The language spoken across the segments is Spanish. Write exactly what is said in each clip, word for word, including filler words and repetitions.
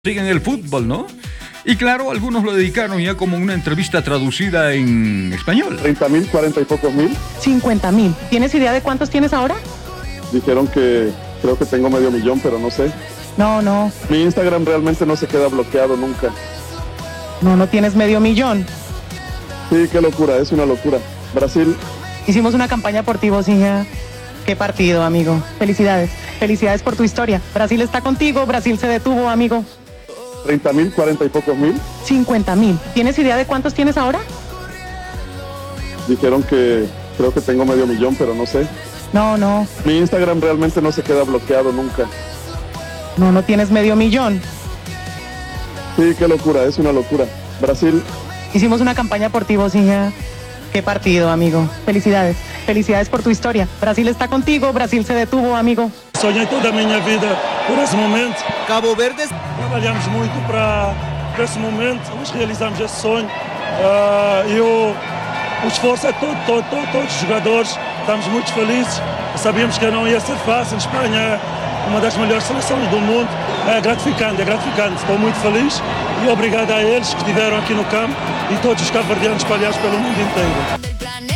siguen el fútbol, ¿no? Y claro, algunos lo dedicaron ya como una entrevista traducida en español. treinta mil, cuarenta y pocos mil. cincuenta mil. ¿Tienes idea de cuántos tienes ahora? Dijeron que creo que tengo medio millón, pero no sé. No, no. Mi Instagram realmente no se queda bloqueado nunca. No, no tienes medio millón. Sí, qué locura, es una locura. Brasil. Hicimos una campaña por ti, vos, hija. Qué partido, amigo. Felicidades. Felicidades por tu historia. Brasil está contigo, Brasil se detuvo, amigo. treinta mil, cuarenta y pocos mil. cincuenta mil. ¿Tienes idea de cuántos tienes ahora? Dijeron que creo que tengo medio millón, pero no sé. No, no. Mi Instagram realmente no se queda bloqueado nunca. No, no tienes medio millón. Sí, qué locura, es una locura. Brasil. Hicimos una campaña por ti, vos, hija. Qué partido, amigo. Felicidades. Felicidades por tu historia. Brasil está contigo, Brasil se detuvo, amigo. Sonhei toda a minha vida por esse momento. Cabo Verde. Trabalhamos muito para, para esse momento, nós realizamos esse sonho. Uh, e o, o esforço é todo, todo, todo, todos os jogadores. Estamos muito felizes. Sabíamos que não ia ser fácil. A Espanha é uma das melhores seleções do mundo. É gratificante, é gratificante. Estou muito feliz e obrigado a eles que estiveram aqui no campo e todos os cabo-verdianos espalhados pelo mundo inteiro.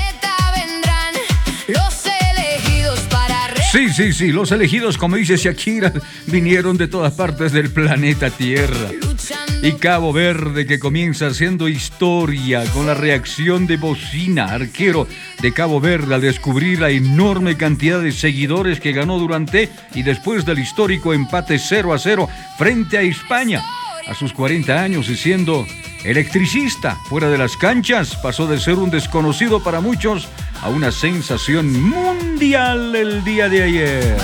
Sí, sí, sí, los elegidos, como dice Shakira, vinieron de todas partes del planeta Tierra. Y Cabo Verde, que comienza haciendo historia con la reacción de Bocina, arquero de Cabo Verde, al descubrir la enorme cantidad de seguidores que ganó durante y después del histórico empate cero a cero frente a España. A sus cuarenta años y siendo electricista fuera de las canchas, pasó de ser un desconocido para muchos a una sensación mundial el día de ayer.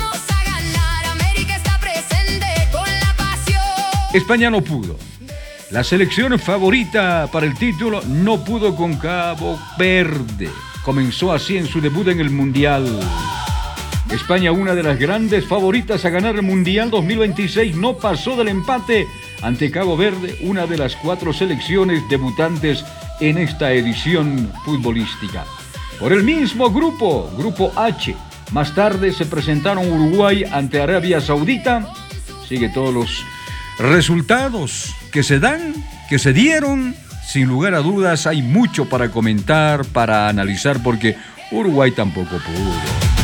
España no pudo. La selección favorita para el título no pudo con Cabo Verde. Comenzó así en su debut en el Mundial. España, una de las grandes favoritas a ganar el Mundial dos mil veintiséis, no pasó del empate ante Cabo Verde, una de las cuatro selecciones debutantes en esta edición futbolística. Por el mismo grupo, Grupo H, más tarde se presentaron Uruguay ante Arabia Saudita. Sigue todos los resultados que se dan, que se dieron. Sin lugar a dudas, hay mucho para comentar, para analizar, porque Uruguay tampoco pudo.